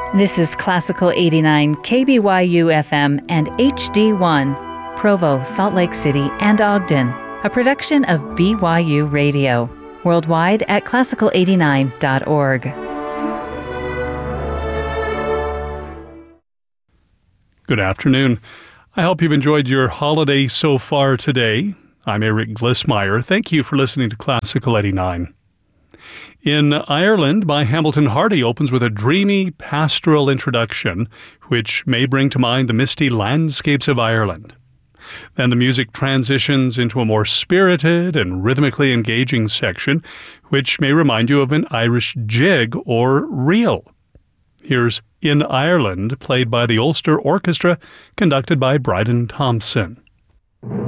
This is Classical 89 KBYU FM and HD1, Provo, Salt Lake City, and Ogden, a production of BYU Radio, worldwide at classical89.org. Good afternoon. I hope you've enjoyed your holiday so far today. I'm Eric Glissmeyer. Thank you for listening to Classical 89. In Ireland by Hamilton Hardy opens with a dreamy pastoral introduction, which may bring to mind the misty landscapes of Ireland. Then the music transitions into a more spirited and rhythmically engaging section, which may remind you of an Irish jig or reel. Here's In Ireland, played by the Ulster Orchestra, conducted by Bryden Thompson.